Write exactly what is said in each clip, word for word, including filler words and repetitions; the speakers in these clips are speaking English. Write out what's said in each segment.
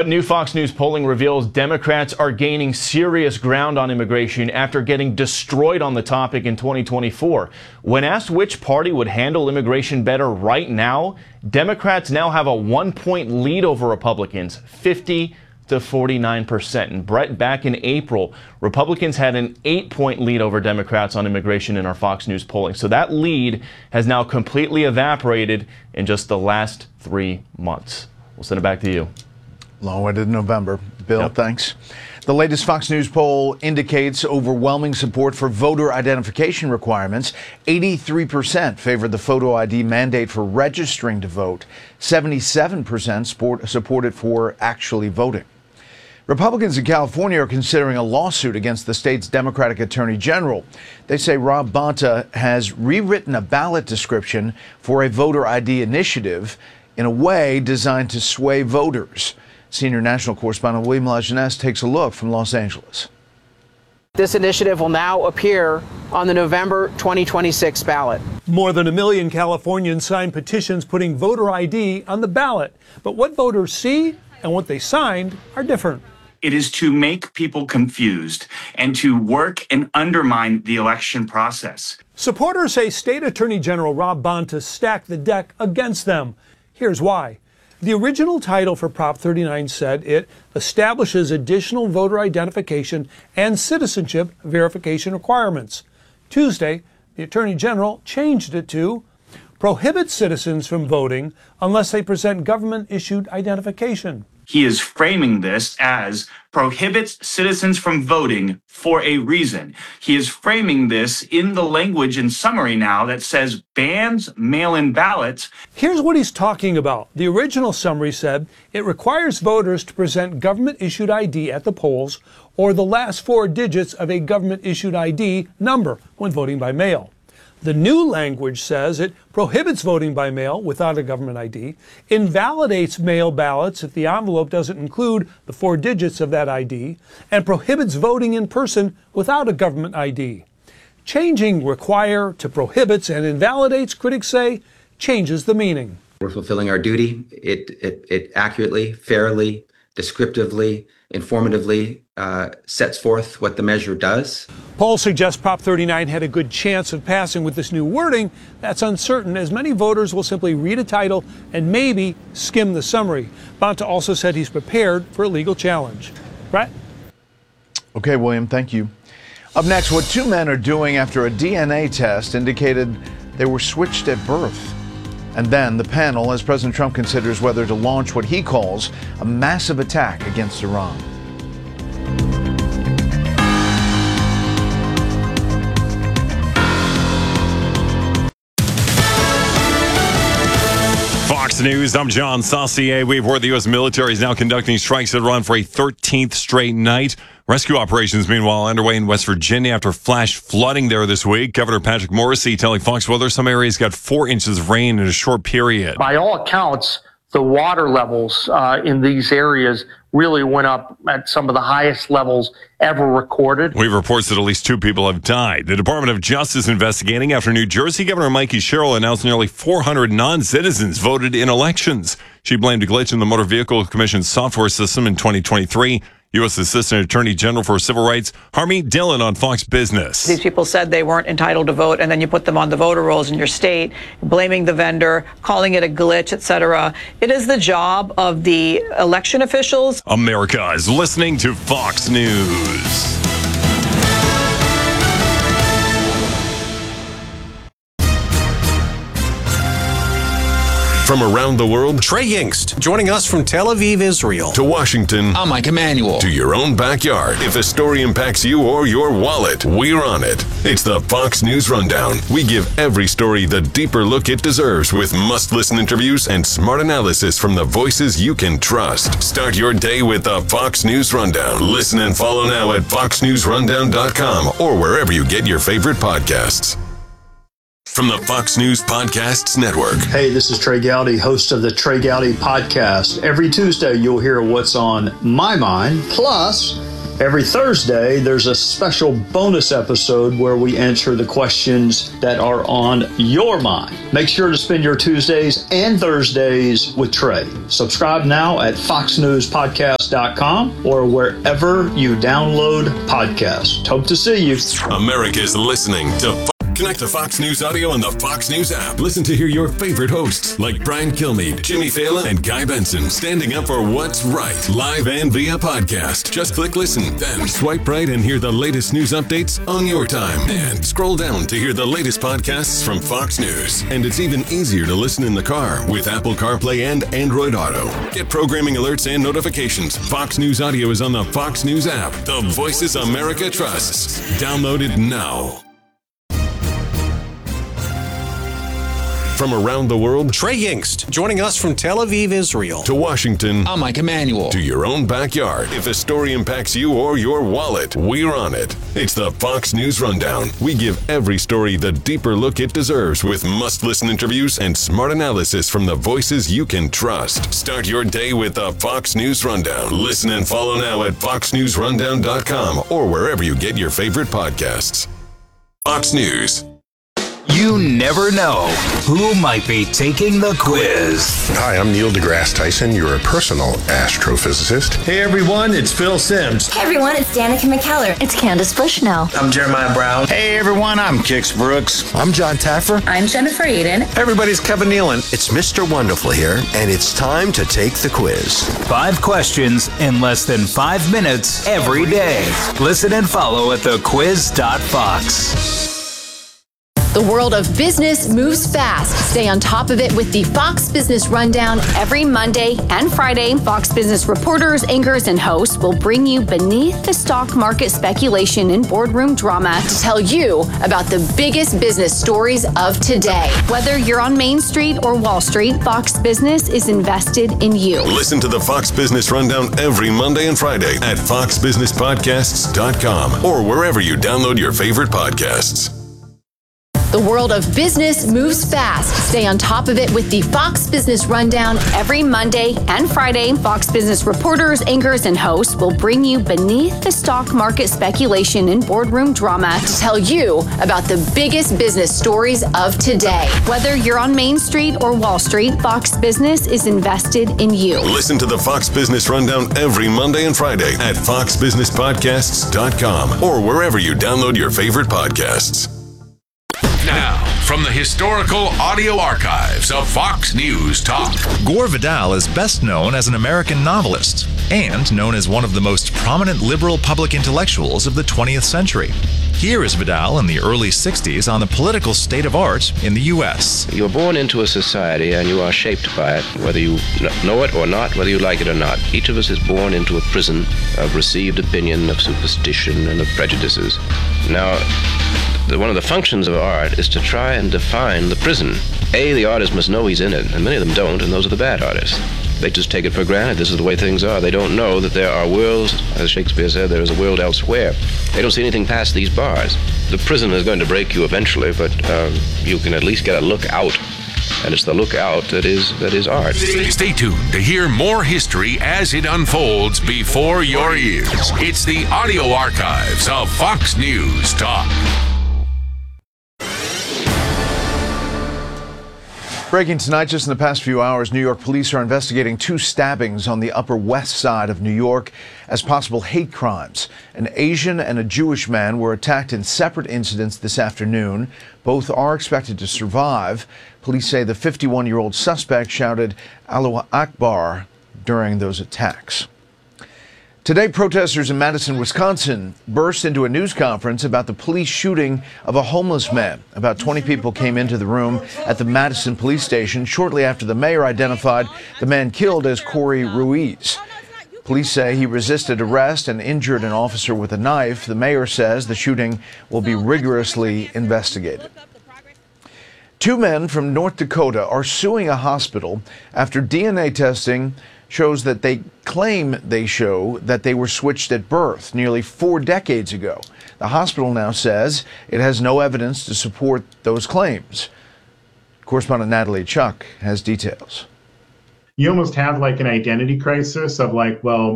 But new Fox News polling reveals Democrats are gaining serious ground on immigration after getting destroyed on the topic in twenty twenty-four. When asked which party would handle immigration better right now, Democrats now have a one-point lead over Republicans, fifty to forty-nine percent. And Brett, back in April, Republicans had an eight-point lead over Democrats on immigration in our Fox News polling. So that lead has now completely evaporated in just the last three months. We'll send it back to you. Long way to November. Bill, yep. Thanks. The latest Fox News poll indicates overwhelming support for voter identification requirements. eighty-three percent favored the photo I D mandate for registering to vote. seventy-seven percent support, supported for actually voting. Republicans in California are considering a lawsuit against the state's Democratic Attorney General. They say Rob Bonta has rewritten a ballot description for a voter I D initiative in a way designed to sway voters. Senior national correspondent William Lajeunesse takes a look from Los Angeles. This initiative will now appear on the November twenty twenty-six ballot. More than a million Californians signed petitions putting voter I D on the ballot. But what voters see and what they signed are different. It is to make people confused and to work and undermine the election process. Supporters say State Attorney General Rob Bonta stacked the deck against them. Here's why. The original title for Prop thirty-nine said it establishes additional voter identification and citizenship verification requirements. Tuesday, the Attorney General changed it to prohibit citizens from voting unless they present government-issued identification. He is framing this as prohibits citizens from voting for a reason. He is framing this in the language in summary now that says bans mail-in ballots. Here's what he's talking about. The original summary said it requires voters to present government-issued I D at the polls or the last four digits of a government-issued I D number when voting by mail. The new language says it prohibits voting by mail without a government I D, invalidates mail ballots if the envelope doesn't include the four digits of that I D, and prohibits voting in person without a government I D. Changing require to prohibits and invalidates, critics say, changes the meaning. We're fulfilling our duty. It, it, it accurately, fairly, descriptively, informatively uh, sets forth what the measure does. Polls suggest Prop thirty-nine had a good chance of passing with this new wording. That's uncertain, as many voters will simply read a title and maybe skim the summary. Bonta also said he's prepared for a legal challenge. Brett? Okay, William, thank you. Up next, what two men are doing after a D N A test indicated they were switched at birth. And then the panel as President Trump considers whether to launch what he calls a massive attack against Iran. Fox News, I'm John Saucier. We report the U S military is now conducting strikes at Iran for a thirteenth straight night. Rescue operations, meanwhile, underway in West Virginia after flash flooding there this week. Governor Patrick Morrisey telling Fox Weather some areas got four inches of rain in a short period. By all accounts, the water levels uh, in these areas really went up at some of the highest levels ever recorded. We have reports that at least two people have died. The Department of Justice investigating after New Jersey Governor Mikey Sherrill announced nearly four hundred non-citizens voted in elections. She blamed a glitch in the Motor Vehicle Commission's software system in twenty twenty-three. U S Assistant Attorney General for Civil Rights, Harmeet Dillon on Fox Business. These people said they weren't entitled to vote, and then you put them on the voter rolls in your state, blaming the vendor, calling it a glitch, et cetera. It is the job of the election officials. America is listening to Fox News. From around the world, Trey Yingst, joining us from Tel Aviv, Israel, to Washington, I'm Mike Emanuel, to your own backyard. If a story impacts you or your wallet, we're on it. It's the Fox News Rundown. We give every story the deeper look it deserves with must-listen interviews and smart analysis from the voices you can trust. Start your day with the Fox News Rundown. Listen and follow now at fox news rundown dot com or wherever you get your favorite podcasts. From the Fox News Podcasts Network. Hey, this is Trey Gowdy, host of the Trey Gowdy Podcast. Every Tuesday, you'll hear what's on my mind. Plus, Every Thursday, there's a special bonus episode where we answer the questions that are on your mind. Make sure to spend your Tuesdays and Thursdays with Trey. Subscribe now at fox news podcast dot com or wherever you download podcasts. Hope to see you. America's listening to Connect to Fox News Audio on the Fox News app. Listen to hear your favorite hosts like Brian Kilmeade, Jimmy Fallon, and Guy Benson standing up for what's right, live and via podcast. Just click listen, then swipe right and hear the latest news updates on your time. And scroll down to hear the latest podcasts from Fox News. And it's even easier to listen in the car with Apple CarPlay and Android Auto. Get programming alerts and notifications. Fox News Audio is on the Fox News app. The voices America trusts. Download it now. From around the world, Trey Yingst, joining us from Tel Aviv, Israel. To Washington, I'm Mike Emanuel. To your own backyard. If a story impacts you or your wallet, we're on it. It's the Fox News Rundown. We give every story the deeper look it deserves with must-listen interviews and smart analysis from the voices you can trust. Start your day with the Fox News Rundown. Listen and follow now at fox news rundown dot com or wherever you get your favorite podcasts. Fox News. You never know who might be taking the quiz. Hi, I'm Neil deGrasse Tyson, your personal astrophysicist. Hey everyone, it's Phil Simms. Hey everyone, it's Danica McKellar. It's Candace Bushnell. I'm Jeremiah Brown. Hey everyone, I'm Kix Brooks. I'm John Taffer. I'm Jennifer Aiden. Hey everybody's Kevin Nealon. It's Mister Wonderful here, and it's time to take the quiz. Five questions in less than five minutes every day. Listen and follow at the quiz dot fox. The world of business moves fast. Stay on top of it with the Fox Business Rundown every Monday and Friday. Fox Business reporters, anchors, and hosts will bring you beneath the stock market speculation and boardroom drama to tell you about the biggest business stories of today. Whether you're on Main Street or Wall Street, Fox Business is invested in you. Listen to the Fox Business Rundown every Monday and Friday at fox business podcasts dot com or wherever you download your favorite podcasts. The world of business moves fast. Stay on top of it with the Fox Business Rundown every Monday and Friday. Fox Business reporters, anchors, and hosts will bring you beneath the stock market speculation and boardroom drama to tell you about the biggest business stories of today. Whether you're on Main Street or Wall Street, Fox Business is invested in you. Listen to the Fox Business Rundown every Monday and Friday at fox business podcasts dot com or wherever you download your favorite podcasts. Now, from the historical audio archives of Fox News Talk. Gore Vidal is best known as an American novelist and known as one of the most prominent liberal public intellectuals of the twentieth century. Here is Vidal in the early sixties on the political state of art in the U S. You're born into a society and you are shaped by it, whether you know it or not, whether you like it or not. Each of us is born into a prison of received opinion, of superstition, and of prejudices. Now, the, one of the functions of art is to try and define the prison. A, the artist must know he's in it, and many of them don't, and those are the bad artists. They just take it for granted. This is the way things are. They don't know that there are worlds, as Shakespeare said, there is a world elsewhere. They don't see anything past these bars. The prison is going to break you eventually, but uh, you can at least get a look out. And it's the look out that is that is art. Stay tuned to hear more history as it unfolds before your ears. It's the audio archives of Fox News Talk. Breaking tonight, just in the past few hours, New York police are investigating two stabbings on the Upper West Side of New York as possible hate crimes. An Asian and a Jewish man were attacked in separate incidents this afternoon. Both are expected to survive. Police say the fifty-one-year-old suspect shouted "Allahu Akbar" during those attacks. Today, protesters in Madison, Wisconsin burst into a news conference about the police shooting of a homeless man. About twenty people came into the room at the Madison police station shortly after the mayor identified the man killed as Corey Ruiz. Police say he resisted arrest and injured an officer with a knife. The mayor says the shooting will be rigorously investigated. Two men from North Dakota are suing a hospital after D N A testing shows that they claim they show that they were switched at birth nearly four decades ago. The hospital now says it has no evidence to support those claims. Correspondent Natalie Chuck has details. You almost have like an identity crisis of like, well,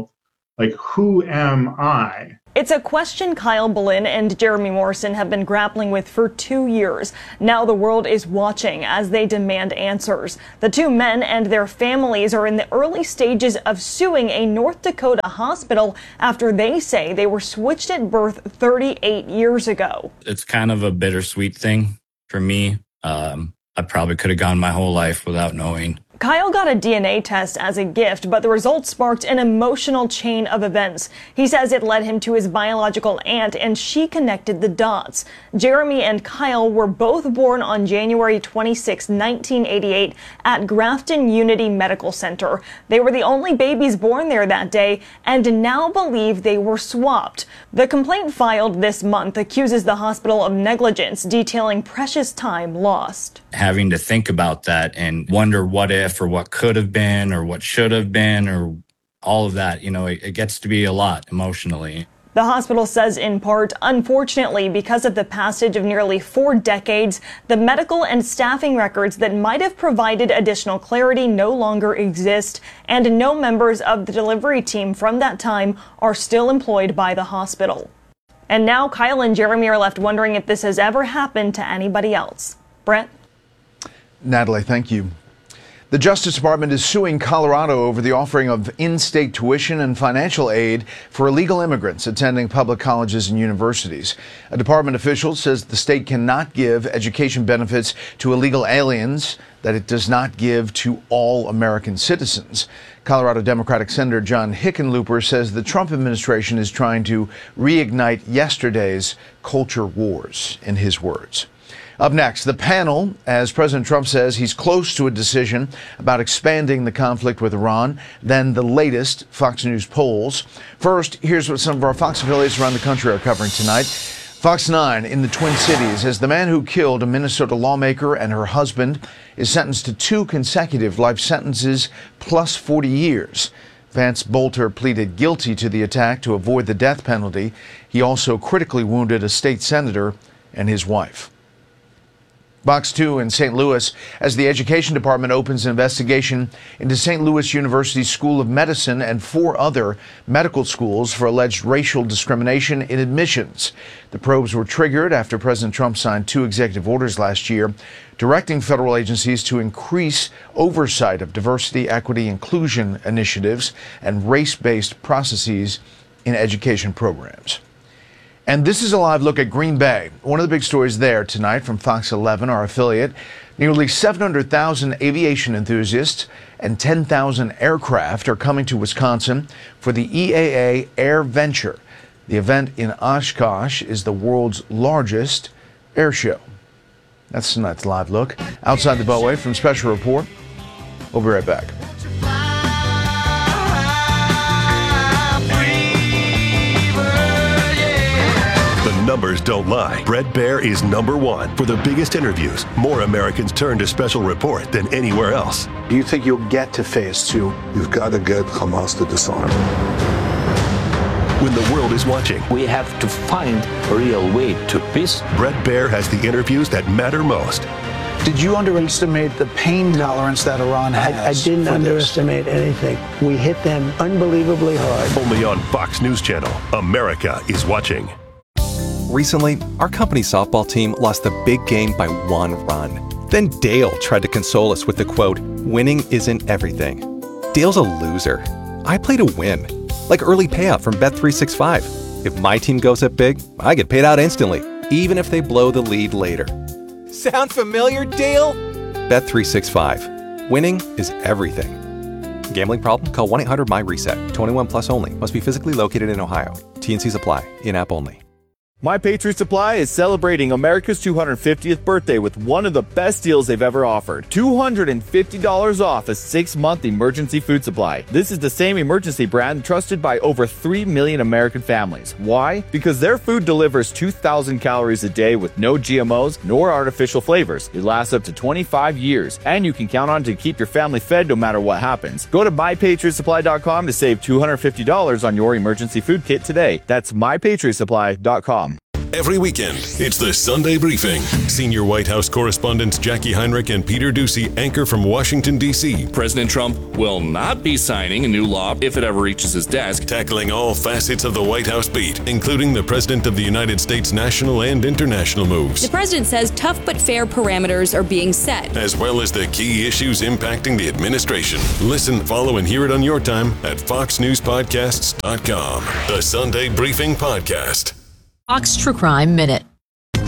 Like, who am I? It's a question Kyle Boleyn and Jeremy Morrison have been grappling with for two years. Now the world is watching as they demand answers. The two men and their families are in the early stages of suing a North Dakota hospital after they say they were switched at birth thirty-eight years ago. It's kind of a bittersweet thing for me. Um, I probably could have gone my whole life without knowing. Kyle got a D N A test as a gift, but the results sparked an emotional chain of events. He says it led him to his biological aunt, and she connected the dots. Jeremy and Kyle were both born on January twenty-sixth, nineteen eighty-eight at Grafton Unity Medical Center. They were the only babies born there that day and now believe they were swapped. The complaint filed this month accuses the hospital of negligence, detailing precious time lost. Having to think about that and wonder what if or what could have been or what should have been or all of that, you know, it, it gets to be a lot emotionally. The hospital says in part, unfortunately, because of the passage of nearly four decades, the medical and staffing records that might have provided additional clarity no longer exist, and no members of the delivery team from that time are still employed by the hospital. And now Kyle and Jeremy are left wondering if this has ever happened to anybody else. Brett? Natalie, thank you. The Justice Department is suing Colorado over the offering of in-state tuition and financial aid for illegal immigrants attending public colleges and universities. A department official says the state cannot give education benefits to illegal aliens that it does not give to all American citizens. Colorado Democratic Senator John Hickenlooper says the Trump administration is trying to reignite yesterday's culture wars, in his words. Up next, the panel, as President Trump says he's close to a decision about expanding the conflict with Iran, then the latest Fox News polls. First, here's what some of our Fox affiliates around the country are covering tonight. Fox nine in the Twin Cities as the man who killed a Minnesota lawmaker and her husband is sentenced to two consecutive life sentences plus forty years. Vance Bolter pleaded guilty to the attack to avoid the death penalty. He also critically wounded a state senator and his wife. Fox two in Saint Louis as the Education Department opens an investigation into Saint Louis University School of Medicine and four other medical schools for alleged racial discrimination in admissions. The probes were triggered after President Trump signed two executive orders last year directing federal agencies to increase oversight of diversity, equity, inclusion initiatives and race-based processes in education programs. And this is a live look at Green Bay. One of the big stories there tonight from Fox eleven, our affiliate. Nearly seven hundred thousand aviation enthusiasts and ten thousand aircraft are coming to Wisconsin for the E A A Air Venture. The event in Oshkosh is the world's largest air show. That's tonight's live look. Outside the Beltway from Special Report. We'll be right back. Numbers don't lie. Bret Baier is number one. For the biggest interviews, more Americans turn to Special Report than anywhere else. Do you think you'll get to phase two? You've got to get Hamas to disarm. When the world is watching, we have to find a real way to peace. Bret Baier has the interviews that matter most. Did you underestimate the pain tolerance that Iran has? I, I didn't underestimate anything. We hit them unbelievably hard. Only on Fox News Channel. America is watching. Recently, our company's softball team lost the big game by one run. Then Dale tried to console us with the quote, "Winning isn't everything." Dale's a loser. I play to win. Like early payout from Bet three sixty-five. If my team goes up big, I get paid out instantly, even if they blow the lead later. Sound familiar, Dale? Bet three sixty-five. Winning is everything. Gambling problem? Call one eight hundred M Y reset. twenty-one plus only. Must be physically located in Ohio. T and Cs apply. In-app only. My Patriot Supply is celebrating America's two hundred fiftieth birthday with one of the best deals they've ever offered. two hundred fifty dollars off a six-month emergency food supply. This is the same emergency brand trusted by over three million American families. Why? Because their food delivers two thousand calories a day with no G M Os nor artificial flavors. It lasts up to twenty-five years, and you can count on it to keep your family fed no matter what happens. Go to my patriot supply dot com to save two hundred fifty dollars on your emergency food kit today. That's my patriot supply dot com. Every weekend, it's the Sunday Briefing. Senior White House correspondents Jackie Heinrich and Peter Doocy anchor from Washington, D C President Trump will not be signing a new law if it ever reaches his desk. Tackling all facets of the White House beat, including the President of the United States national and international moves. The president says tough but fair parameters are being set, as well as the key issues impacting the administration. Listen, follow, and hear it on your time at fox news podcasts dot com. The Sunday Briefing Podcast. Fox True Crime Minute. You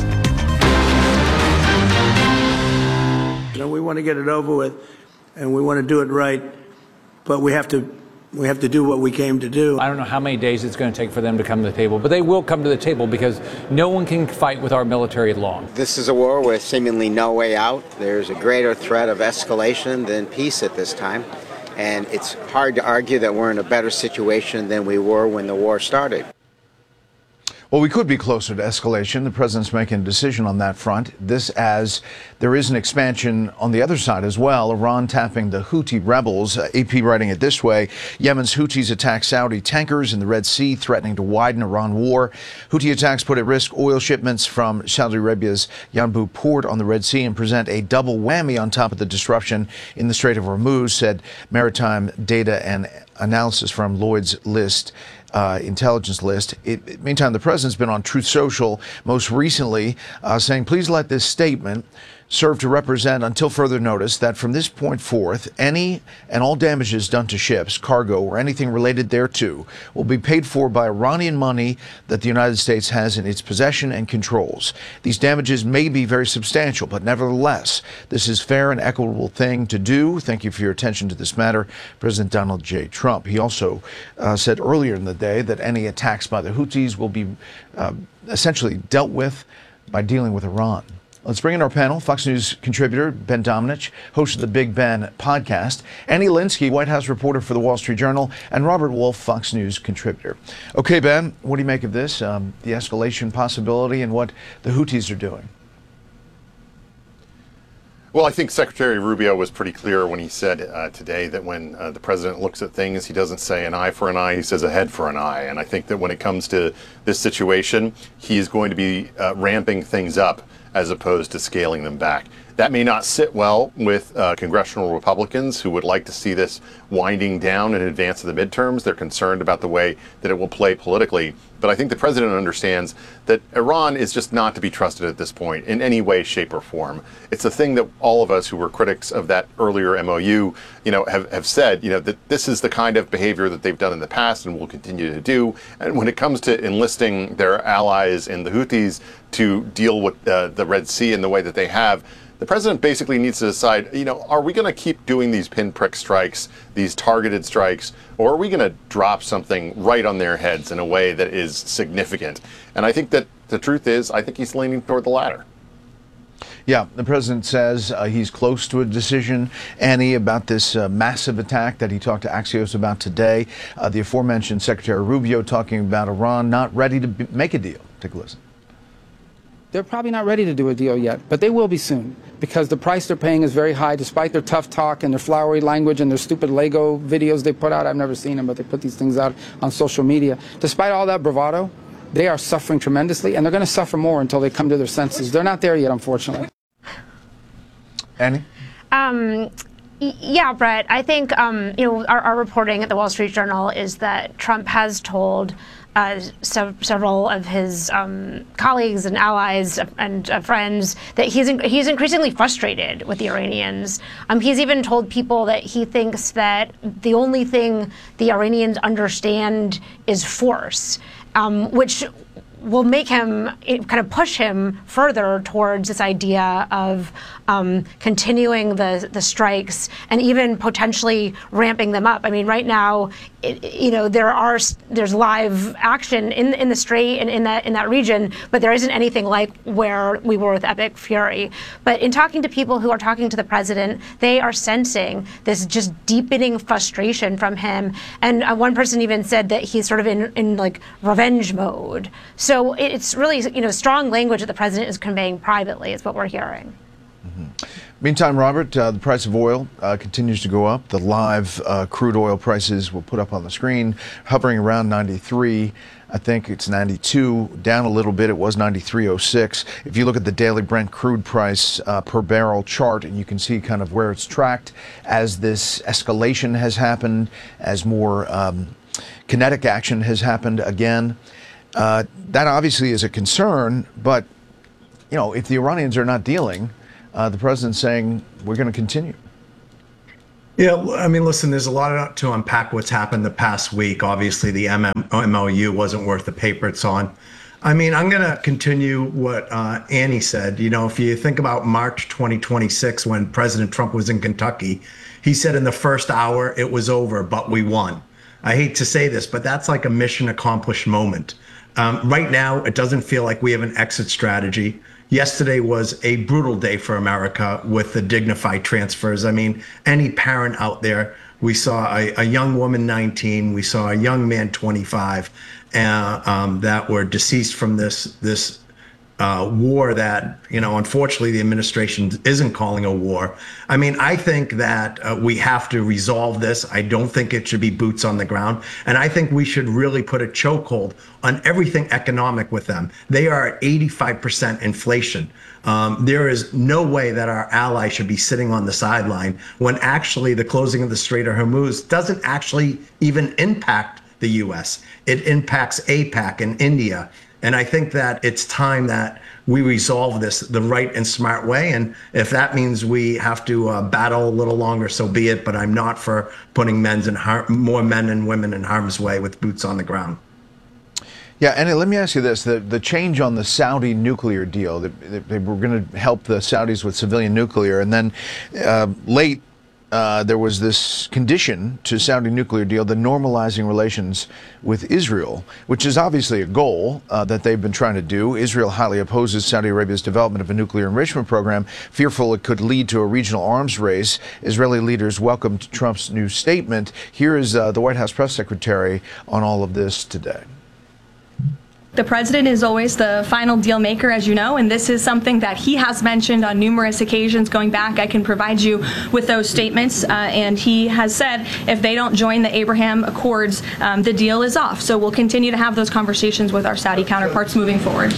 know, we want to get it over with, and we want to do it right, but we have to we have to do what we came to do. I don't know how many days it's going to take for them to come to the table, but they will come to the table because no one can fight with our military long. This is a war with seemingly no way out. There's a greater threat of escalation than peace at this time, and it's hard to argue that we're in a better situation than we were when the war started. Well, we could be closer to escalation. The president's making a decision on that front. This as there is an expansion on the other side as well. Iran tapping the Houthi rebels. Uh, A P writing it this way. Yemen's Houthis attack Saudi tankers in the Red Sea, threatening to widen Iran war. Houthi attacks put at risk oil shipments from Saudi Arabia's Yanbu port on the Red Sea and present a double whammy on top of the disruption in the Strait of Hormuz, said maritime data and analysis from Lloyd's List. Uh, intelligence list. It, it, meantime, the president's been on Truth Social most recently uh, saying, please let this statement serve to represent until further notice that from this point forth, any and all damages done to ships, cargo, or anything related thereto will be paid for by Iranian money that the United States has in its possession and controls. These damages may be very substantial, but nevertheless, this is fair and equitable thing to do. Thank you for your attention to this matter, President Donald J. Trump. He also uh, said earlier in the day that any attacks by the Houthis will be uh, essentially dealt with by dealing with Iran. Let's bring in our panel. Fox News contributor Ben Domenech, host of the Big Ben podcast, Annie Linskey, White House reporter for the Wall Street Journal, and Robert Wolf, Fox News contributor. Okay, Ben, what do you make of this, um, the escalation possibility and what the Houthis are doing? Well, I think Secretary Rubio was pretty clear when he said uh, today that when uh, the president looks at things, he doesn't say an eye for an eye, he says a head for an eye. And I think that when it comes to this situation, he is going to be uh, ramping things up as opposed to scaling them back. That may not sit well with uh, congressional Republicans who would like to see this winding down in advance of the midterms. They're concerned about the way that it will play politically. But I think the president understands that Iran is just not to be trusted at this point in any way, shape, or form. It's a thing that all of us who were critics of that earlier M O U, you know, have, have said, you know, that this is the kind of behavior that they've done in the past and will continue to do. And when it comes to enlisting their allies in the Houthis to deal with uh, the Red Sea in the way that they have, the president basically needs to decide, you know, are we going to keep doing these pinprick strikes, these targeted strikes, or are we going to drop something right on their heads in a way that is significant? And I think that the truth is, I think he's leaning toward the latter. Yeah, the president says uh, he's close to a decision, Annie, about this uh, massive attack that he talked to Axios about today. Uh, the aforementioned Secretary Rubio talking about Iran not ready to be- make a deal. Take a listen. They're probably not ready to do a deal yet, but they will be soon because the price they're paying is very high despite their tough talk and their flowery language and their stupid Lego videos they put out. I've never seen them, but they put these things out on social media. Despite all that bravado, they are suffering tremendously, and they're going to suffer more until they come to their senses. They're not there yet, unfortunately. Annie? Um, yeah, Brett, I think um, you know our, our reporting at the Wall Street Journal is that Trump has told Uh, se- several of his um, colleagues and allies and uh, friends that he's in- he's increasingly frustrated with the Iranians. Um, he's even told people that he thinks that the only thing the Iranians understand is force, um, which will make him it kind of push him further towards this idea of um, continuing the the strikes and even potentially ramping them up. I mean, right now, it, you know, there are there's live action in in the Strait and in that in that region, but there isn't anything like where we were with Epic Fury. But in talking to people who are talking to the president, they are sensing this just deepening frustration from him. And uh, one person even said that he's sort of in in like revenge mode. So So it's really, you know, strong language that the president is conveying privately is what we're hearing. Mm-hmm. Meantime, Robert, uh, the price of oil uh, continues to go up. The live uh, crude oil prices will put up on the screen, hovering around ninety-three. I think it's ninety-two, down a little bit. It was ninety-three oh six. If you look at the daily Brent crude price uh, per barrel chart, and you can see kind of where it's tracked as this escalation has happened, as more um, kinetic action has happened again. Uh, that obviously is a concern, but, you know, if the Iranians are not dealing, uh, the president's saying we're going to continue. Yeah, I mean, listen, there's a lot to unpack what's happened the past week. Obviously, the M M O U wasn't worth the paper it's on. I mean, I'm going to continue what uh, Annie said. You know, if you think about March twenty twenty-six, when President Trump was in Kentucky, he said in the first hour it was over, but we won. I hate to say this, but that's like a mission accomplished moment. Um, right now, it doesn't feel like we have an exit strategy. Yesterday was a brutal day for America with the dignified transfers. I mean, any parent out there, we saw a, a young woman, nineteen, we saw a young man, twenty-five, uh, um, that were deceased from this this uh, war that, you know, unfortunately the administration isn't calling a war. I mean, I think that uh, we have to resolve this. I don't think it should be boots on the ground. And I think we should really put a chokehold on everything economic with them. They are at eighty-five percent inflation. Um, there is no way that our allies should be sitting on the sideline when actually the closing of the Strait of Hormuz doesn't actually even impact the U S. It impacts APAC and India. And I think that it's time that we resolve this the right and smart way. And if that means we have to uh, battle a little longer, so be it. But I'm not for putting men's and har- more men and women in harm's way with boots on the ground. Yeah, and let me ask you this. The, the change on the Saudi nuclear deal, they, they were going to help the Saudis with civilian nuclear. And then uh, late, uh, there was this condition to Saudi nuclear deal, the normalizing relations with Israel, which is obviously a goal uh, that they've been trying to do. Israel highly opposes Saudi Arabia's development of a nuclear enrichment program, fearful it could lead to a regional arms race. Israeli leaders welcomed Trump's new statement. Here is uh, the White House press secretary on all of this today. The president is always the final deal maker, as you know, and this is something that he has mentioned on numerous occasions going back. I can provide you with those statements, uh, and he has said if they don't join the Abraham Accords, um, the deal is off. So we'll continue to have those conversations with our Saudi counterparts moving forward.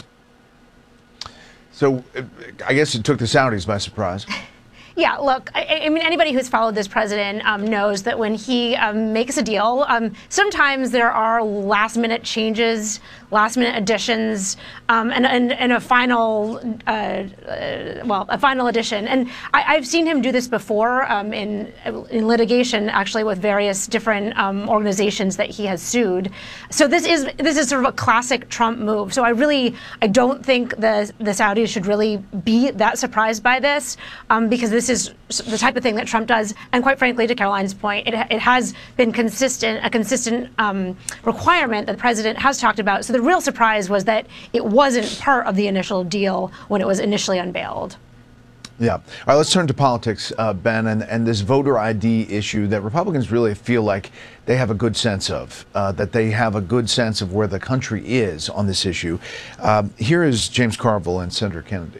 So I guess it took the Saudis by surprise. Yeah, look, I, I mean, anybody who's followed this president um, knows that when he um, makes a deal, um, sometimes there are last-minute changes, last-minute additions, um, and, and, and a final, uh, uh, well, a final addition. And I, I've seen him do this before um, in in litigation, actually, with various different um, organizations that he has sued. So this is this is sort of a classic Trump move. So I really, I don't think the the Saudis should really be that surprised by this, um, because this This is the type of thing that Trump does, and quite frankly, to Caroline's point, it, it has been consistent, a consistent um, requirement that the president has talked about. So the real surprise was that it wasn't part of the initial deal when it was initially unveiled. Yeah. All right, let's turn to politics, uh, Ben, and, and this voter I D issue that Republicans really feel like they have a good sense of, uh, that they have a good sense of where the country is on this issue. Um, here is James Carville and Senator Kennedy.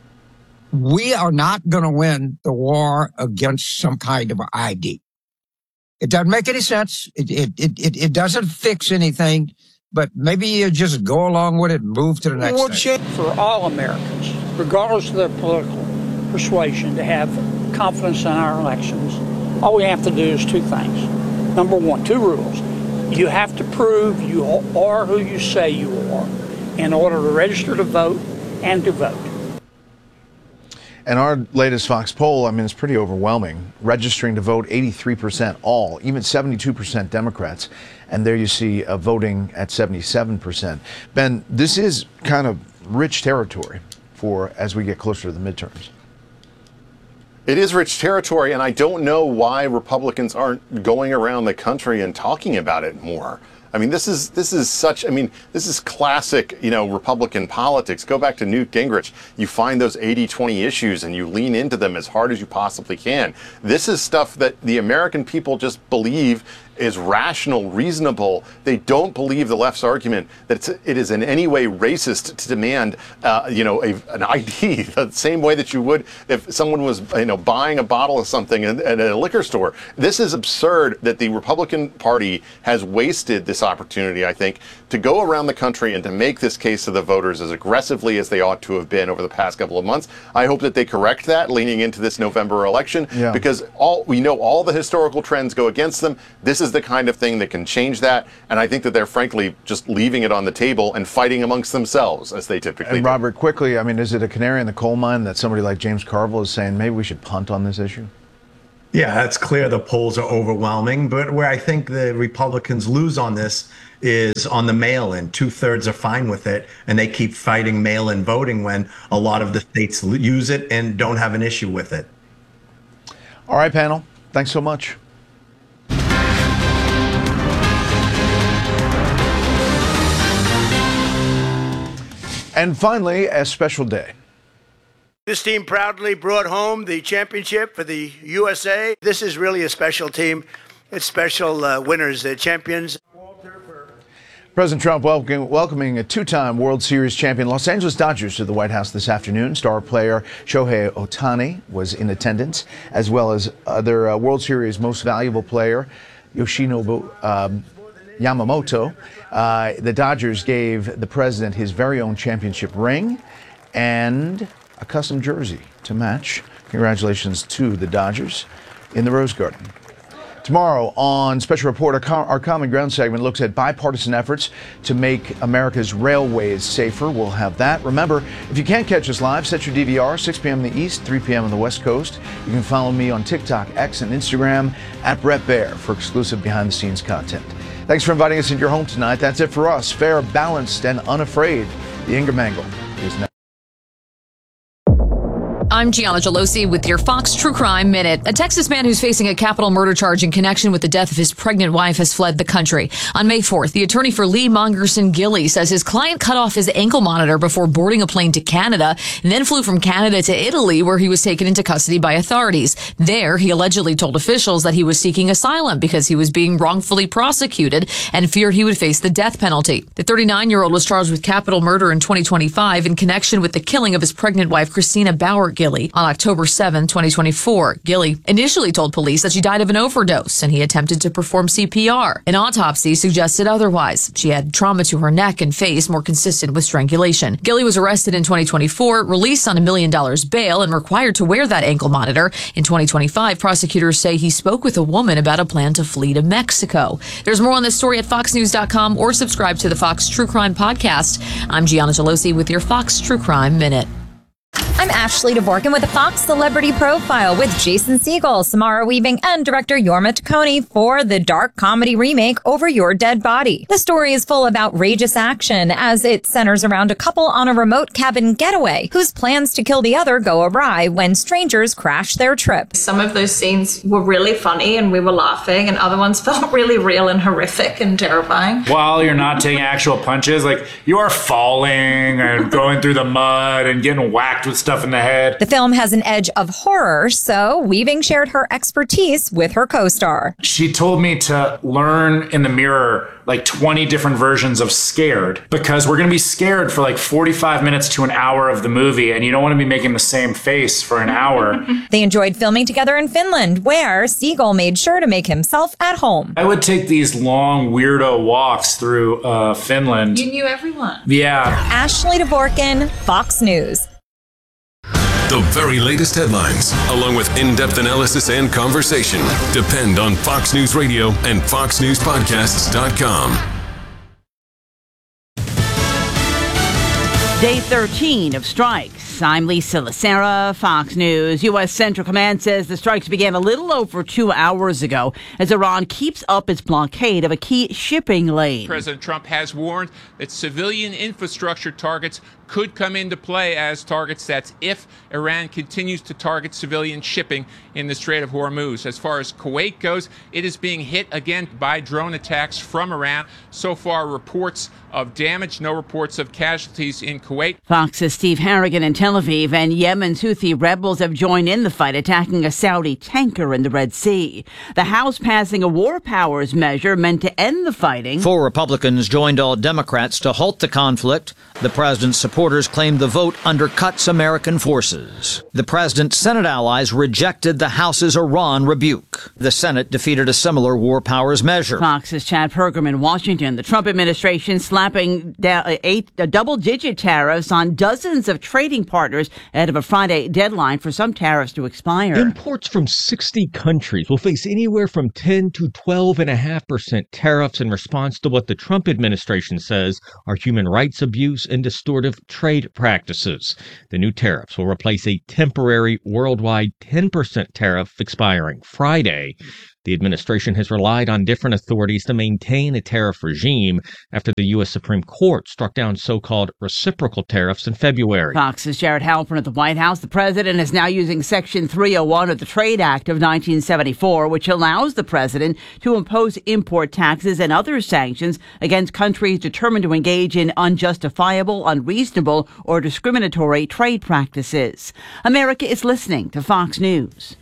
We are not going to win the war against some kind of I D. It doesn't make any sense. It, it, it, it doesn't fix anything, but maybe you just go along with it and move to the next We'll thing. check for all Americans, regardless of their political persuasion, to have confidence in our elections. All we have to do is two things. Number one, two rules. You have to prove you are who you say you are in order to register to vote and to vote. And our latest Fox poll, I mean, it's pretty overwhelming. Registering to vote, eighty-three percent all, even seventy-two percent Democrats. And there you see uh, voting at seventy-seven percent. Ben, this is kind of rich territory for as we get closer to the midterms. It is rich territory, and I don't know why Republicans aren't going around the country and talking about it more. I mean, this is this is such, I mean, this is classic, you know, Republican politics. Go back to Newt Gingrich. You find those eighty twenty issues and you lean into them as hard as you possibly can. This is stuff that the American people just believe is rational, reasonable. They don't believe the left's argument that it's, it is in any way racist to demand, uh, you know, a, an I D the same way that you would if someone was, you know, buying a bottle of something at, at a liquor store. This is absurd that the Republican Party has wasted this opportunity, I think, to go around the country and to make this case to the voters as aggressively as they ought to have been over the past couple of months. I hope that they correct that leaning into this November election, yeah. because all we know all the historical trends go against them. This is the kind of thing that can change that, and I think that they're frankly just leaving it on the table and fighting amongst themselves as they typically and do. Robert, quickly, I mean, is it a canary in the coal mine that somebody like James Carville is saying maybe we should punt on this issue? Yeah, it's clear the polls are overwhelming, but where I think the Republicans lose on this is on the mail-in. Two-thirds are fine with it, and they keep fighting mail-in voting when a lot of the states use it and don't have an issue with it. All right, panel. Thanks so much. And finally, a special day. This team proudly brought home the championship for the U S A. This is really a special team. It's special uh, winners, they're champions. President Trump welcoming, welcoming a two-time World Series champion Los Angeles Dodgers to the White House this afternoon. Star player Shohei Ohtani was in attendance, as well as other uh, World Series most valuable player Yoshinobu um, Yamamoto. Uh, the Dodgers gave the president his very own championship ring and a custom jersey to match. Congratulations to the Dodgers in the Rose Garden. Tomorrow on Special Report, our, com- our Common Ground segment looks at bipartisan efforts to make America's railways safer. We'll have that. Remember, if you can't catch us live, set your D V R, six p.m. in the East, three p.m. on the West Coast. You can follow me on TikTok, X, and Instagram at Brett Baer for exclusive behind-the-scenes content. Thanks for inviting us into your home tonight. That's it for us. Fair, balanced, and unafraid. The Ingram Angle is next. I'm Gianna Gelosi with your Fox True Crime Minute. A Texas man who's facing a capital murder charge in connection with the death of his pregnant wife has fled the country. On May fourth, the attorney for Lee Mongerson Gilley says his client cut off his ankle monitor before boarding a plane to Canada and then flew from Canada to Italy, where he was taken into custody by authorities. There, he allegedly told officials that he was seeking asylum because he was being wrongfully prosecuted and feared he would face the death penalty. The thirty-nine-year-old was charged with capital murder in twenty twenty-five in connection with the killing of his pregnant wife, Christina Bauer Gilley. On October seventh, twenty twenty-four, Gilley initially told police that she died of an overdose and he attempted to perform C P R. An autopsy suggested otherwise. She had trauma to her neck and face more consistent with strangulation. Gilley was arrested in twenty twenty-four, released on a million dollars bail, and required to wear that ankle monitor. In twenty twenty-five, prosecutors say he spoke with a woman about a plan to flee to Mexico. There's more on this story at fox news dot com or subscribe to the Fox True Crime Podcast. I'm Gianna Gelosi with your Fox True Crime Minute. I'm Ashley Dvorkin with a Fox Celebrity Profile with Jason Segel, Samara Weaving, and director Yorma Taccone for the dark comedy remake Over Your Dead Body. The story is full of outrageous action as it centers around a couple on a remote cabin getaway whose plans to kill the other go awry when strangers crash their trip. Some of those scenes were really funny and we were laughing, and other ones felt really real and horrific and terrifying. While you're not taking actual punches, like you are falling and going through the mud and getting whacked with stuff in the head. The film has an edge of horror, so Weaving shared her expertise with her co-star. She told me to learn in the mirror like twenty different versions of scared, because we're going to be scared for like forty-five minutes to an hour of the movie, and you don't want to be making the same face for an hour. They enjoyed filming together in Finland, where Segel made sure to make himself at home. I would take these long weirdo walks through uh, Finland. You knew everyone. Yeah. Ashley Dvorkin, Fox News. The very latest headlines, along with in-depth analysis and conversation, depend on Fox News Radio and fox news podcasts dot com. Day thirteen of strikes. I'm Lisa Lacera, Fox News. U S. Central Command says the strikes began a little over two hours ago as Iran keeps up its blockade of a key shipping lane. President Trump has warned that civilian infrastructure targets could come into play as targets. That's if Iran continues to target civilian shipping in the Strait of Hormuz. As far as Kuwait goes, it is being hit again by drone attacks from Iran. So far, reports of damage, no reports of casualties in Kuwait. Fox's Steve Harrigan, intelligence Tel Aviv, and Yemen's Houthi rebels have joined in the fight, attacking a Saudi tanker in the Red Sea. The House passing a war powers measure meant to end the fighting. Four Republicans joined all Democrats to halt the conflict. The president's supporters claimed the vote undercuts American forces. The president's Senate allies rejected the House's Iran rebuke. The Senate defeated a similar war powers measure. Fox's Chad Pergram in Washington. The Trump administration slapping down eight uh, double-digit tariffs on dozens of trading partners ahead of a Friday deadline for some tariffs to expire. Imports from sixty countries will face anywhere from ten to twelve point five percent tariffs in response to what the Trump administration says are human rights abuse and distortive trade practices. The new tariffs will replace a temporary worldwide ten percent tariff expiring Friday. The administration has relied on different authorities to maintain a tariff regime after the U S Supreme Court struck down so-called reciprocal tariffs in February. Fox's Jared Halpern at the White House. The president is now using Section three oh one of the Trade Act of nineteen seventy-four, which allows the president to impose import taxes and other sanctions against countries determined to engage in unjustifiable, unreasonable, or discriminatory trade practices. America is listening to Fox News.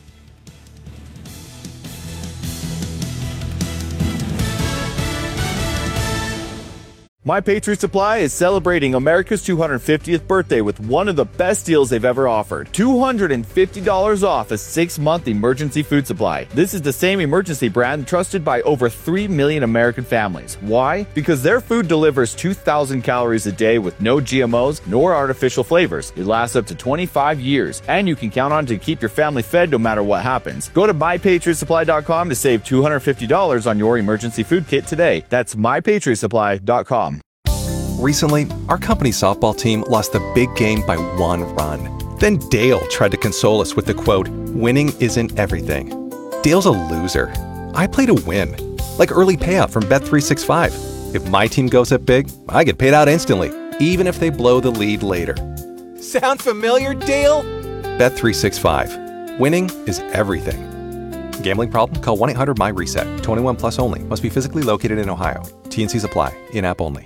My Patriot Supply is celebrating America's two hundred fiftieth birthday with one of the best deals they've ever offered. two hundred fifty dollars off a six-month emergency food supply. This is the same emergency brand trusted by over three million American families. Why? Because their food delivers two thousand calories a day with no G M Os nor artificial flavors. It lasts up to twenty-five years, and you can count on to keep your family fed no matter what happens. Go to my patriot supply dot com to save two hundred fifty dollars on your emergency food kit today. That's my patriot supply dot com. Recently, our company softball team lost the big game by one run. Then Dale tried to console us with the quote, "Winning isn't everything." Dale's a loser. I play to win. Like early payout from Bet three sixty-five. If my team goes up big, I get paid out instantly, even if they blow the lead later. Sound familiar, Dale? Bet three sixty-five. Winning is everything. Gambling problem? Call one eight hundred M Y reset. twenty-one plus only. Must be physically located in Ohio. T and Cs apply. In-app only.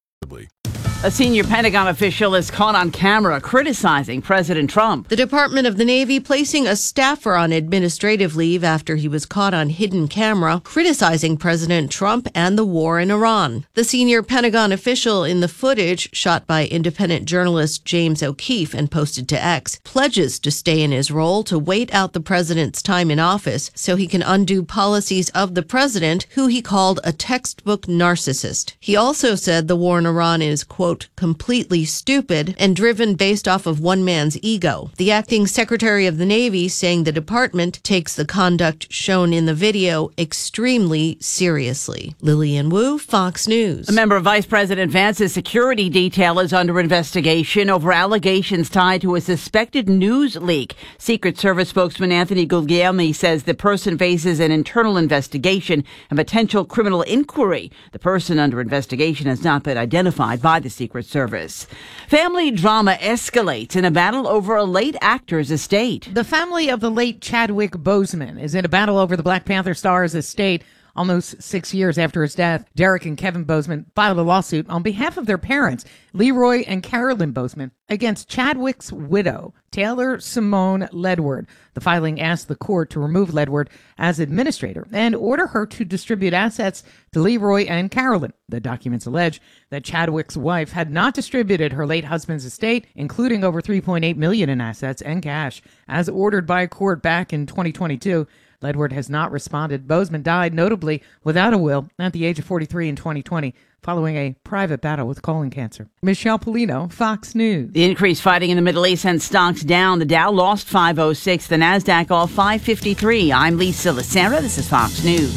A senior Pentagon official is caught on camera criticizing President Trump. The Department of the Navy placing a staffer on administrative leave after he was caught on hidden camera criticizing President Trump and the war in Iran. The senior Pentagon official in the footage, shot by independent journalist James O'Keefe and posted to X, pledges to stay in his role to wait out the president's time in office so he can undo policies of the president, who he called a textbook narcissist. He also said the war in Iran is, quote, completely stupid and driven based off of one man's ego. The acting Secretary of the Navy saying the department takes the conduct shown in the video extremely seriously. Lillian Wu, Fox News. A member of Vice President Vance's security detail is under investigation over allegations tied to a suspected news leak. Secret Service spokesman Anthony Guglielmi says the person faces an internal investigation and potential criminal inquiry. The person under investigation has not been identified by the Secret Service. Family drama escalates in a battle over a late actor's estate. The family of the late Chadwick Boseman is in a battle over the Black Panther star's estate. Almost six years after his death, Derek and Kevin Boseman filed a lawsuit on behalf of their parents, Leroy and Carolyn Boseman, against Chadwick's widow, Taylor Simone Ledward. The filing asked the court to remove Ledward as administrator and order her to distribute assets to Leroy and Carolyn. The documents allege that Chadwick's wife had not distributed her late husband's estate, including over three point eight million dollars in assets and cash, as ordered by a court back in twenty twenty-two. Ledward has not responded. Boseman died, notably without a will, at the age of forty-three in twenty twenty, following a private battle with colon cancer. Michelle Polino, Fox News. The increased fighting in the Middle East sent stocks down. The Dow lost five oh six, the Nasdaq off five fifty-three. I'm Lisa Lacera. This is Fox News.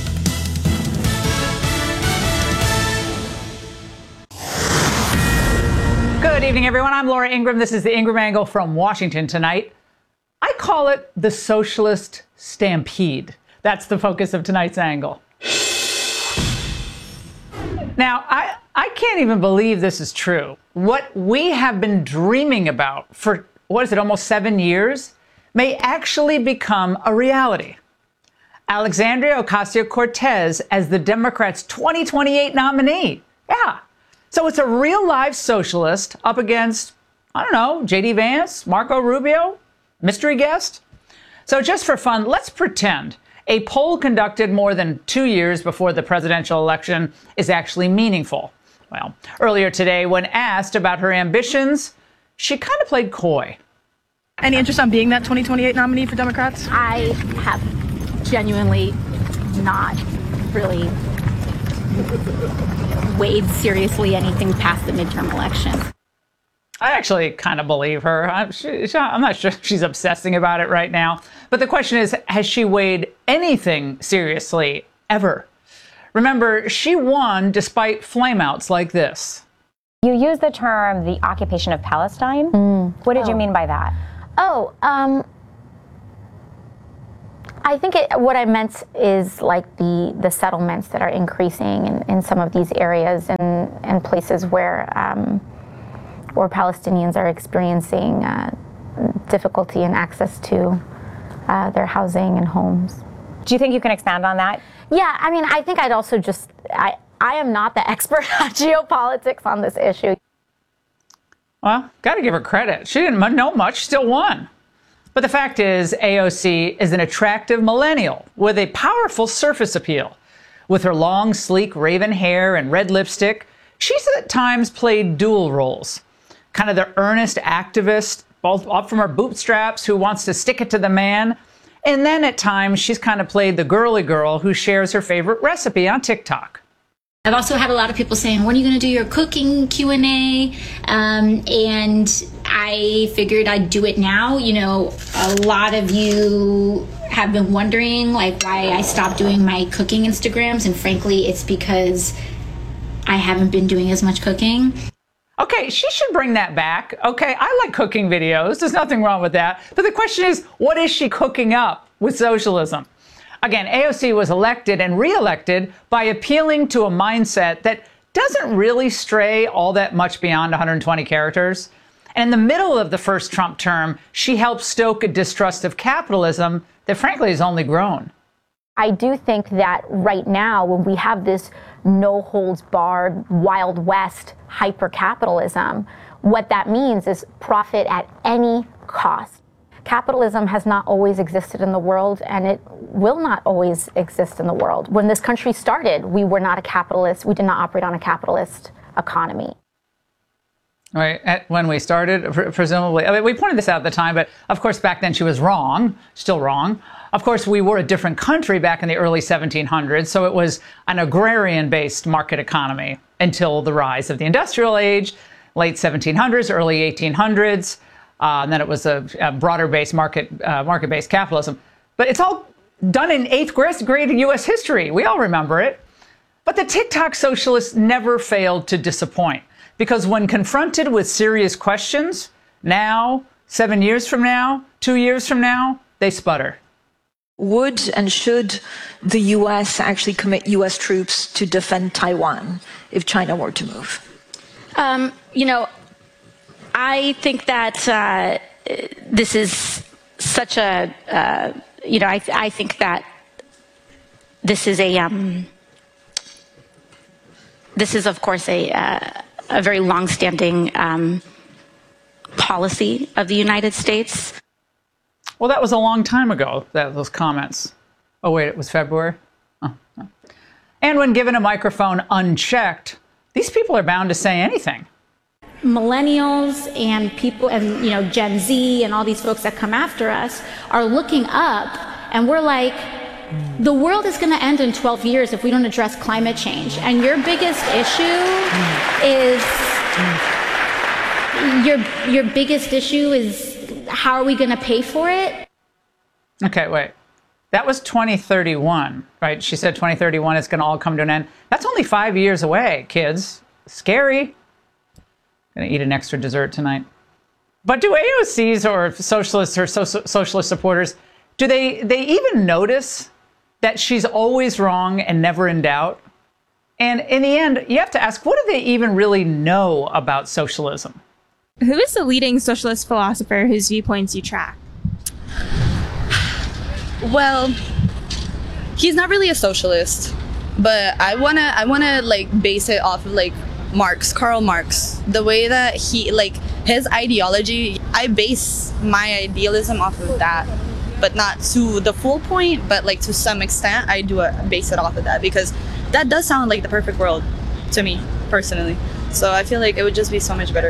Good evening, everyone. I'm Laura Ingraham. This is the Ingraham Angle from Washington tonight. I call it the socialist stampede. That's the focus of tonight's angle. Now, I, I can't even believe this is true. What we have been dreaming about for, what is it, almost seven years, may actually become a reality. Alexandria Ocasio-Cortez as the Democrats' twenty twenty-eight nominee. Yeah. So it's a real live socialist up against I don't know, J D Vance, Marco Rubio, mystery guest? So just for fun, let's pretend a poll conducted more than two years before the presidential election is actually meaningful. Well, earlier today, when asked about her ambitions, she kind of played coy. Any interest on being that twenty twenty-eight nominee for Democrats? I have genuinely not really weighed seriously anything past the midterm elections. I actually kind of believe her. I'm, she, I'm not sure she's obsessing about it right now. But the question is, has she weighed anything seriously ever? Remember, she won despite flameouts like this. You use the term the occupation of Palestine. Mm. What did Oh. you mean by that? Oh, um, I think it, what I meant is like the, the settlements that are increasing in, in some of these areas and, and places where um, where Palestinians are experiencing uh, difficulty in access to uh, their housing and homes. Do you think you can expand on that? Yeah, I mean, I think I'd also just, I, I am not the expert on geopolitics on this issue. Well, got to give her credit. She didn't know much, still won. But the fact is, A O C is an attractive millennial with a powerful surface appeal. With her long, sleek raven hair and red lipstick, she's at times played dual roles. Kind of the earnest activist, both up from her bootstraps, who wants to stick it to the man. And then at times, she's kind of played the girly girl who shares her favorite recipe on TikTok. I've also had a lot of people saying, when are you going to do your cooking Q and A? Um, and I figured I'd do it now. You know, a lot of you have been wondering, like, why I stopped doing my cooking Instagrams. And frankly, it's because I haven't been doing as much cooking. Okay, she should bring that back. Okay, I like cooking videos. There's nothing wrong with that. But the question is, what is she cooking up with socialism? Again, A O C was elected and reelected by appealing to a mindset that doesn't really stray all that much beyond one hundred twenty characters. And in the middle of the first Trump term, she helped stoke a distrust of capitalism that frankly has only grown. I do think that right now, when we have this no holds barred, Wild West hyper-capitalism, what that means is profit at any cost. Capitalism has not always existed in the world, and it will not always exist in the world. When this country started, we were not a capitalist. We did not operate on a capitalist economy. Right, at, when we started, pr- presumably. I mean, we pointed this out at the time, but of course back then she was wrong, still wrong. Of course, we were a different country back in the early seventeen hundreds, so it was an agrarian-based market economy until the rise of the industrial age, late seventeen hundreds, early eighteen hundreds. Uh, and then it was a, a broader-based market, uh, market-based capitalism. But it's all done in eighth grade U S history. We all remember it. But the TikTok socialists never failed to disappoint, because when confronted with serious questions, now, seven years from now, two years from now, they sputter. Would and should the U S actually commit U S troops to defend Taiwan if China were to move? Um, you know, I think that uh, this is such a, uh, you know, I, I think that this is a, um, this is of course a, uh, a very longstanding um, policy of the United States. Well, that was a long time ago, that, those comments. Oh, wait, it was February? Oh, no. And when given a microphone unchecked, these people are bound to say anything. Millennials and people and, you know, Gen Z and all these folks that come after us are looking up, and we're like, the world is going to end in twelve years if we don't address climate change. And your biggest issue is, your, your biggest issue is, how are we going to pay for it? Okay, wait. That was twenty thirty-one, right? She said twenty thirty-one is going to all come to an end. That's only five years away, kids. Scary. Going to eat an extra dessert tonight. But do A O Cs or socialists or so- socialist supporters, do they, they even notice that she's always wrong and never in doubt? And in the end, you have to ask, what do they even really know about socialism? Who is the leading socialist philosopher whose viewpoints you track? Well, he's not really a socialist, but I wanna I wanna like base it off of like Marx, Karl Marx. The way that he, like, his ideology, I base my idealism off of that. But not to the full point, but like to some extent, I do uh, base it off of that, because that does sound like the perfect world to me, personally. So I feel like it would just be so much better.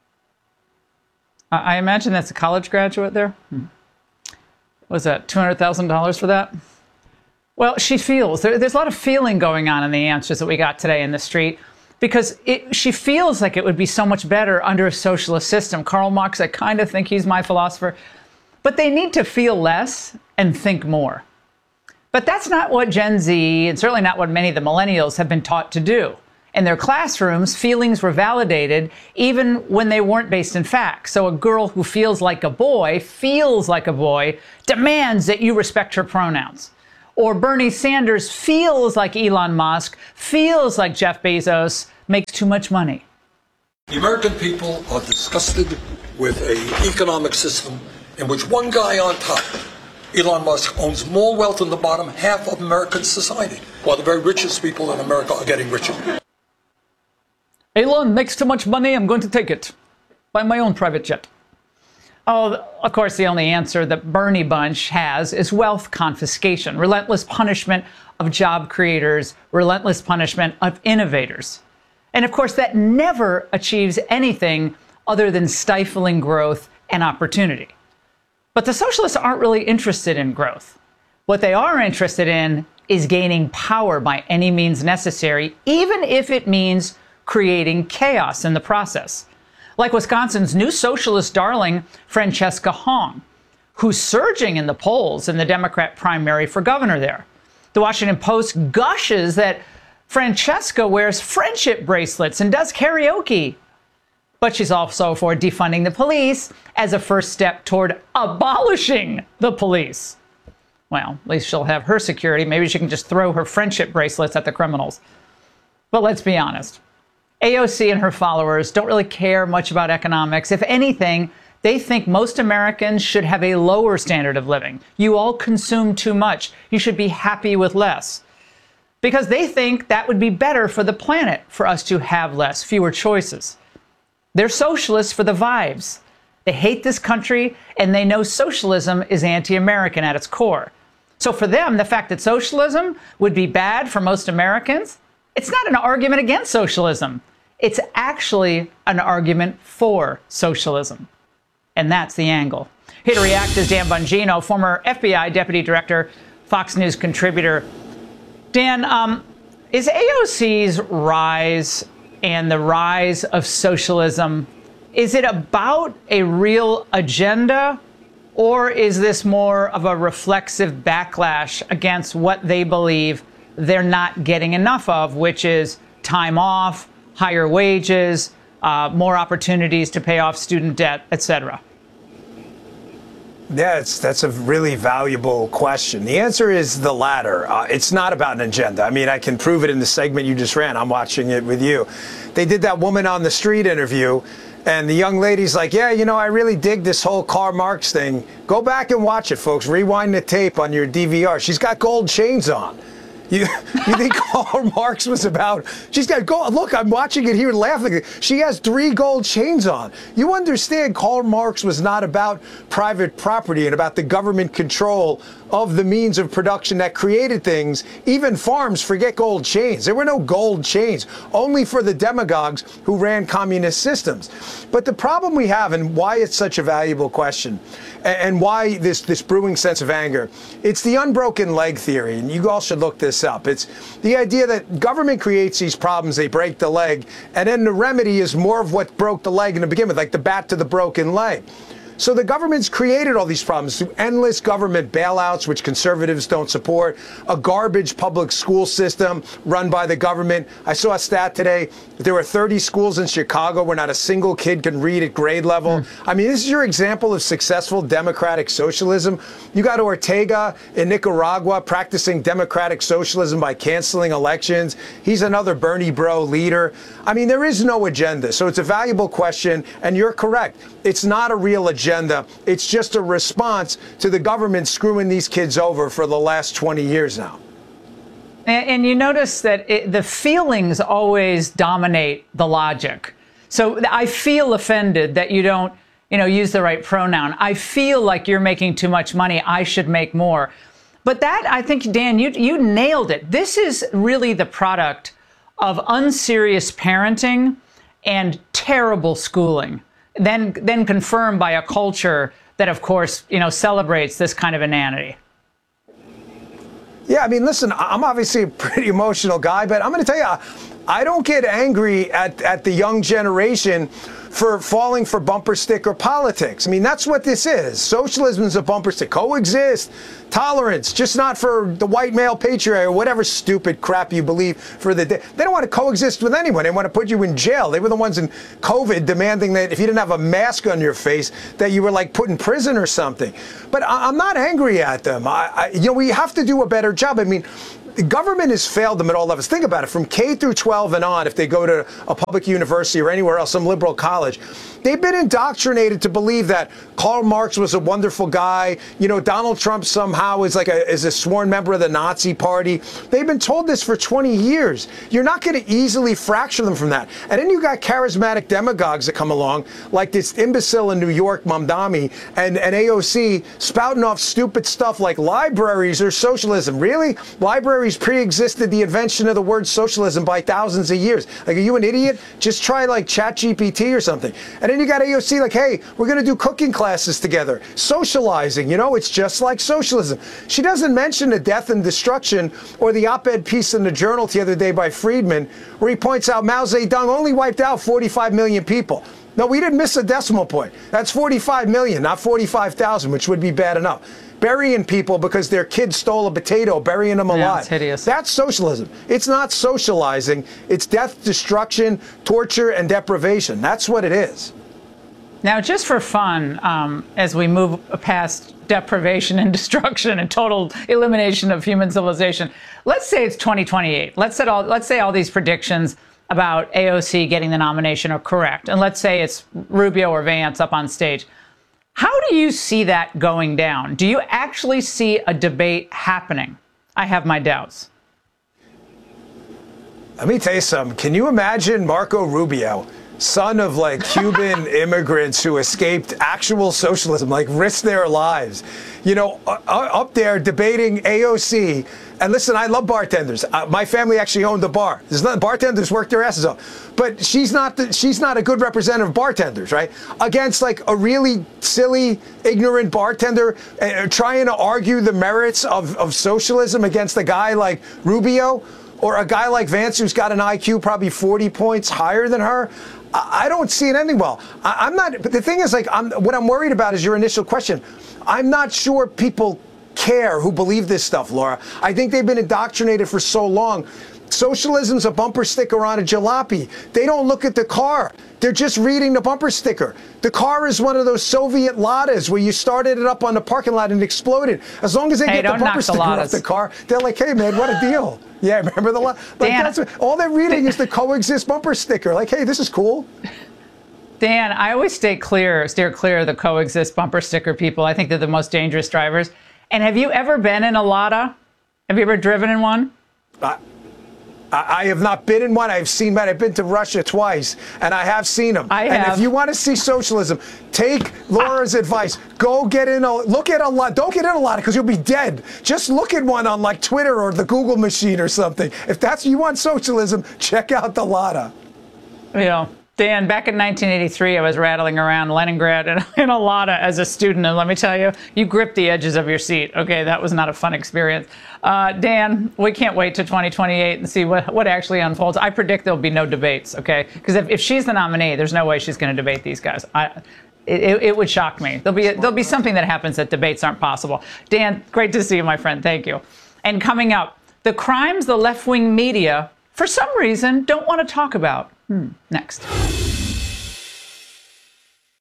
I imagine that's a college graduate there. Hmm. Was that two hundred thousand dollars for that? Well, she feels, there, there's a lot of feeling going on in the answers that we got today in the street, because it, she feels like it would be so much better under a socialist system. Karl Marx, I kind of think he's my philosopher. But they need to feel less and think more. But that's not what Gen Z, and certainly not what many of the millennials have been taught to do. In their classrooms, feelings were validated even when they weren't based in fact. So a girl who feels like a boy, feels like a boy, demands that you respect her pronouns. Or Bernie Sanders feels like Elon Musk, feels like Jeff Bezos, makes too much money. The American people are disgusted with an economic system in which one guy on top, Elon Musk, owns more wealth than the bottom half of American society, while the very richest people in America are getting richer. Elon makes too much money, I'm going to take it. Buy my own private jet. Oh, of course, the only answer that Bernie Bunch has is wealth confiscation, relentless punishment of job creators, relentless punishment of innovators. And of course, that never achieves anything other than stifling growth and opportunity. But the socialists aren't really interested in growth. What they are interested in is gaining power by any means necessary, even if it means creating chaos in the process. Like Wisconsin's new socialist darling, Francesca Hong, who's surging in the polls in the Democrat primary for governor there. The Washington Post gushes that Francesca wears friendship bracelets and does karaoke. But she's also for defunding the police as a first step toward abolishing the police. Well, at least she'll have her security. Maybe she can just throw her friendship bracelets at the criminals. But let's be honest. A O C and her followers don't really care much about economics. If anything, they think most Americans should have a lower standard of living. You all consume too much. You should be happy with less. Because they think that would be better for the planet, for us to have less, fewer choices. They're socialists for the vibes. They hate this country, and they know socialism is anti-American at its core. So for them, the fact that socialism would be bad for most Americans, it's not an argument against socialism. It's actually an argument for socialism. And that's the angle. Here to react is Dan Bongino, former F B I Deputy Director, Fox News contributor. Dan, um, is A O C's rise and the rise of socialism, is it about a real agenda, or is this more of a reflexive backlash against what they believe they're not getting enough of, which is time off, higher wages, uh, more opportunities to pay off student debt, et cetera? Yeah, it's, that's a really valuable question. The answer is the latter. Uh, it's not about an agenda. I mean, I can prove it in the segment you just ran. I'm watching it with you. They did that woman on the street interview, and the young lady's like, yeah, you know, I really dig this whole Karl Marx thing. Go back and watch it, folks. Rewind the tape on your D V R. She's got gold chains on. You, you think Karl Marx was about, she's got gold, look, I'm watching it here and laughing. She has three gold chains on. You understand Karl Marx was not about private property and about the government control of the means of production that created things. Even farms, forget gold chains. There were no gold chains, only for the demagogues who ran communist systems. But the problem we have, and why it's such a valuable question, and why this, this brewing sense of anger, it's the unbroken leg theory, and you all should look this up. It's the idea that government creates these problems, they break the leg, and then the remedy is more of what broke the leg to begin with, like the bat to the broken leg. So the government's created all these problems through endless government bailouts, which conservatives don't support, a garbage public school system run by the government. I saw a stat today that there were thirty schools in Chicago where not a single kid can read at grade level. Mm. I mean, this is your example of successful democratic socialism. You got Ortega in Nicaragua practicing democratic socialism by canceling elections. He's another Bernie bro leader. I mean, there is no agenda. So it's a valuable question, and you're correct. It's not a real agenda. It's just a response to the government screwing these kids over for the last twenty years now. And, and you notice that it, the feelings always dominate the logic. So I feel offended that you don't, you know, use the right pronoun. I feel like you're making too much money. I should make more. But that, I think, Dan, you you nailed it. This is really the product of unserious parenting and terrible schooling, then then confirmed by a culture that, of course, you know, celebrates this kind of inanity. Yeah, I mean, listen, I'm obviously a pretty emotional guy, but I'm going to tell you, I don't get angry at, at the young generation for falling for bumper sticker politics. I mean, that's what this is. Socialism is a bumper stick. Coexist, tolerance, just not for the white male patriarch or whatever stupid crap you believe for the day. They don't want to coexist with anyone. They want to put you in jail. They were the ones in COVID demanding that if you didn't have a mask on your face, that you were like put in prison or something. But I, I'm not angry at them. I, I, you know, we have to do a better job. I mean, the government has failed them at all levels. Think about it. From K through twelve and on, if they go to a public university or anywhere else, some liberal college, they've been indoctrinated to believe that Karl Marx was a wonderful guy. You know, Donald Trump somehow is like a, is a sworn member of the Nazi Party. They've been told this for twenty years. You're not going to easily fracture them from that. And then you got charismatic demagogues that come along, like this imbecile in New York, Mamdani, and, and A O C, spouting off stupid stuff like libraries or socialism. Really? Libraries pre-existed the invention of the word socialism by thousands of years. Like, are you an idiot? Just try like Chat G P T or something. And then you got A O C like, hey, we're going to do cooking classes together. Socializing, you know, it's just like socialism. She doesn't mention the death and destruction or the op-ed piece in the Journal the other day by Friedman, where he points out Mao Zedong only wiped out forty-five million people. No, we didn't miss a decimal point. That's forty-five million, not forty-five thousand, which would be bad enough. Burying people because their kid stole a potato, burying them alive. Yeah, it's hideous. That's socialism. It's not socializing. It's death, destruction, torture, and deprivation. That's what it is. Now, just for fun, um, as we move past deprivation and destruction and total elimination of human civilization, let's say it's twenty twenty-eight. Let's say all, let's say all these predictions about A O C getting the nomination are correct. And let's say it's Rubio or Vance up on stage. How do you see that going down? Do you actually see a debate happening? I have my doubts. Let me tell you something. Can you imagine Marco Rubio, son of like Cuban immigrants who escaped actual socialism, like risked their lives, you know, uh, up there debating A O C? And listen, I love bartenders. Uh, my family actually owned a bar. There's not bartenders work their asses off, but she's not the, she's not a good representative of bartenders, right? Against like a really silly, ignorant bartender uh, trying to argue the merits of, of socialism against a guy like Rubio or a guy like Vance who's got an I Q probably forty points higher than her. I, I don't see it ending well. I, I'm not. But the thing is, like, I'm, what I'm worried about is your initial question. I'm not sure people care who believe this stuff, Laura. I think they've been indoctrinated for so long. Socialism's a bumper sticker on a jalopy. They don't look at the car. They're just reading the bumper sticker. The car is one of those Soviet Ladas where you started it up on the parking lot and it exploded. As long as they hey, get the bumper sticker the off the car, they're like, hey, man, what a deal. Yeah, remember the lot? Like, Dan, that's what, all they're reading is the coexist bumper sticker. Like, hey, this is cool. Dan, I always stay clear, steer clear of the coexist bumper sticker people. I think they're the most dangerous drivers. And have you ever been in a Lada? Have you ever driven in one? Uh, I have not been in one. I've seen one. I've been to Russia twice, and I have seen them. I and have. if you want to see socialism, take Laura's advice. Go get in a look at a lot. Don't get in a lot because you'll be dead. Just look at one on like Twitter or the Google machine or something. If that's you want socialism, check out the Lada. You know, Dan, back in nineteen eighty-three, I was rattling around Leningrad in, in a Lada as a student, and let me tell you, you grip the edges of your seat. Okay, that was not a fun experience. Uh, Dan, we can't wait to twenty twenty-eight and see what, what actually unfolds. I predict there'll be no debates, okay? Because if, if she's the nominee, there's no way she's going to debate these guys. I, it, it would shock me. There'll be, there'll be something that happens that debates aren't possible. Dan, great to see you, my friend. Thank you. And coming up, the crimes the left-wing media, for some reason, don't want to talk about. Hmm. Next.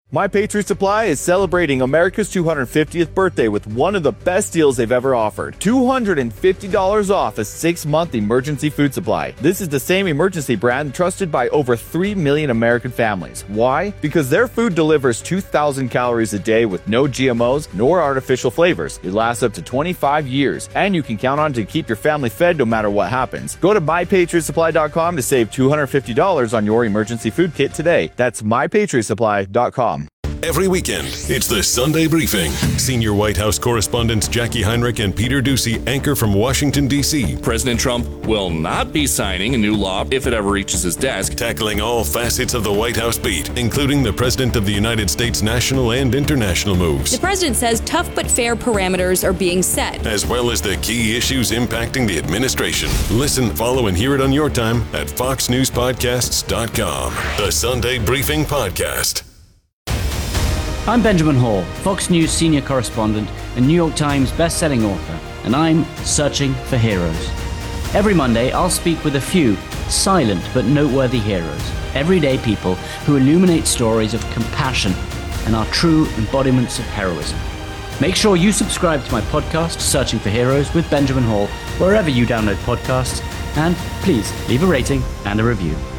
My Patriot Supply is celebrating America's two hundred fiftieth birthday with one of the best deals they've ever offered. two hundred fifty dollars off a six-month emergency food supply. This is the same emergency brand trusted by over three million American families. Why? Because their food delivers two thousand calories a day with no G M Os nor artificial flavors. It lasts up to twenty-five years, and you can count on to keep your family fed no matter what happens. Go to my patriot supply dot com to save two hundred fifty dollars on your emergency food kit today. That's my patriot supply dot com. Every weekend, it's the Sunday Briefing. Senior White House correspondents Jackie Heinrich and Peter Doocy anchor from Washington, D C President Trump will not be signing a new law if it ever reaches his desk. Tackling all facets of the White House beat, including the President of the United States national and international moves. The president says tough but fair parameters are being set, as well as the key issues impacting the administration. Listen, follow, and hear it on your time at fox news podcasts dot com. The Sunday Briefing Podcast. I'm Benjamin Hall, Fox News senior correspondent and New York Times best-selling author, and I'm searching for heroes. Every Monday, I'll speak with a few silent but noteworthy heroes, everyday people who illuminate stories of compassion and are true embodiments of heroism. Make sure you subscribe to my podcast, Searching for Heroes with Benjamin Hall, wherever you download podcasts, and please leave a rating and a review.